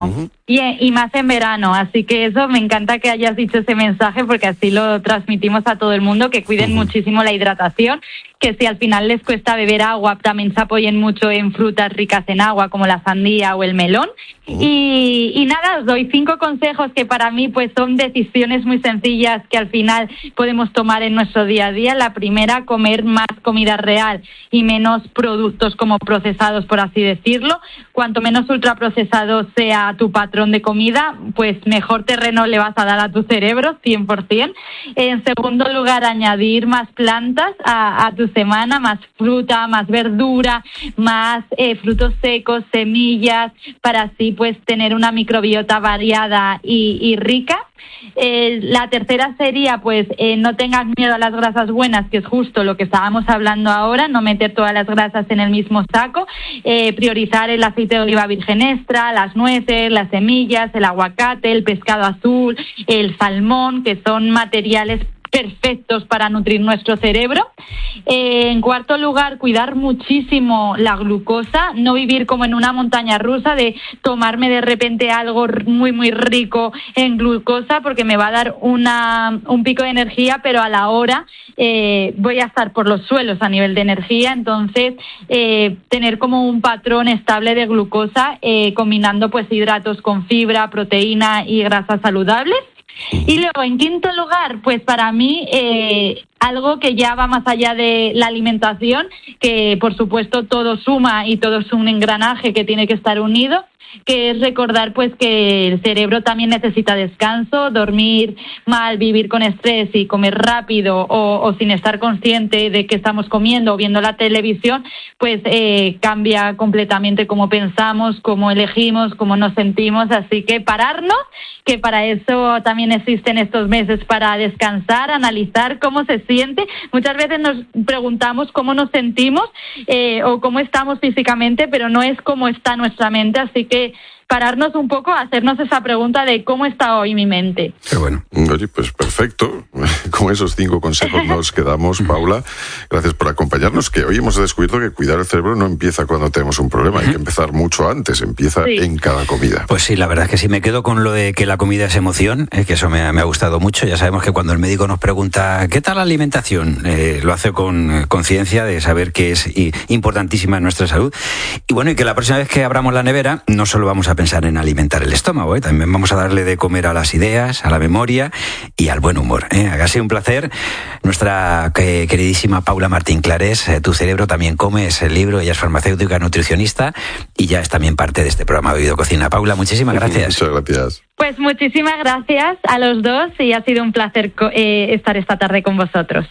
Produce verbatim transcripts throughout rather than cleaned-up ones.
Uh-huh. Y, y más en verano, así que eso me encanta que hayas dicho ese mensaje porque así lo transmitimos a todo el mundo, que cuiden uh-huh. muchísimo la hidratación, que si al final les cuesta beber agua, también se apoyen mucho en frutas ricas en agua como la sandía o el melón. Uh-huh. Y, y nada, os doy cinco consejos que para mí pues son decisiones muy sencillas que al final podemos tomar en nuestro día a día. La primera, comer más comida real y menos productos como procesados, por así decirlo. Cuanto menos ultraprocesado sea tu patrón de comida, pues mejor terreno le vas a dar a tu cerebro, cien por ciento. En segundo lugar, añadir más plantas a, a tu semana, más fruta, más verdura, más eh, frutos secos, semillas, para así pues tener una microbiota variada y, y rica. Eh, la tercera sería pues eh, no tengas miedo a las grasas buenas, que es justo lo que estábamos hablando ahora, no meter todas las grasas en el mismo saco, eh, priorizar el aceite de oliva virgen extra, las nueces, las semillas, el aguacate, el pescado azul, el salmón, que son materiales perfectos para nutrir nuestro cerebro. Eh, en cuarto lugar, cuidar muchísimo la glucosa, no vivir como en una montaña rusa de tomarme de repente algo muy muy rico en glucosa porque me va a dar una un pico de energía, pero a la hora eh, voy a estar por los suelos a nivel de energía. Entonces eh, tener como un patrón estable de glucosa, eh, combinando pues hidratos con fibra, proteína y grasas saludables. Y luego, en quinto lugar, pues para mí eh, algo que ya va más allá de la alimentación, que por supuesto todo suma y todo es un engranaje que tiene que estar unido, que es recordar pues que el cerebro también necesita descanso. Dormir mal, vivir con estrés y comer rápido o, o sin estar consciente de que estamos comiendo o viendo la televisión, pues eh, cambia completamente cómo pensamos, cómo elegimos, cómo nos sentimos. Así que pararnos, que para eso también existen estos meses, para descansar, analizar cómo se siente. Muchas veces nos preguntamos cómo nos sentimos eh, o cómo estamos físicamente, pero no es cómo está nuestra mente, así que pararnos un poco a hacernos esa pregunta de cómo está hoy mi mente. Qué bueno. Oye, pues perfecto. Con esos cinco consejos nos quedamos, Paula. Gracias por acompañarnos, que hoy hemos descubierto que cuidar el cerebro no empieza cuando tenemos un problema, hay que empezar mucho antes, empieza sí. en cada comida. Pues sí, la verdad es que sí, me quedo con lo de que la comida es emoción, eh, que eso me, me ha gustado mucho. Ya sabemos que cuando el médico nos pregunta ¿qué tal la alimentación? Eh, lo hace con conciencia de saber que es y, importantísima en nuestra salud. Y bueno, y que la próxima vez que abramos la nevera no solo vamos a pensar en alimentar el estómago, ¿eh? También vamos a darle de comer a las ideas, a la memoria y al buen humor, ¿eh? Ha sido un placer. Nuestra eh, queridísima Paula Martín Clarés, eh, Tu cerebro también come, es el libro, ella es farmacéutica, nutricionista y ya es también parte de este programa Oído Cocina. Paula, muchísimas gracias. Muchas gracias. Pues muchísimas gracias a los dos y ha sido un placer eh, estar esta tarde con vosotros.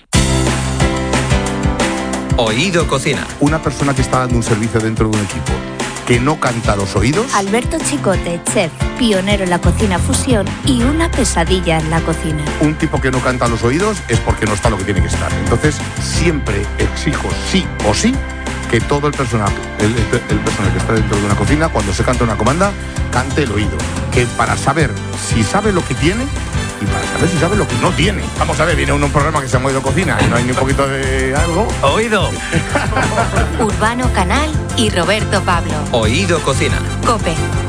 Oído Cocina. Una persona que está dando un servicio dentro de un equipo que no canta a los oídos. Alberto Chicote, chef, pionero en la cocina fusión y una pesadilla en la cocina. Un tipo que no canta a los oídos es porque no está lo que tiene que estar. Entonces, siempre exijo sí o sí que todo el personal, el, el, el personal que está dentro de una cocina, cuando se canta una comanda, cante el oído. Que para saber si sabe lo que tiene y para saber si sabe lo que no tiene. Vamos a ver, viene uno un programa que se llama Oído Cocina y no hay ni un poquito de algo. Oído. Urbano Canal y Roberto Pablo. Oído Cocina. COPE.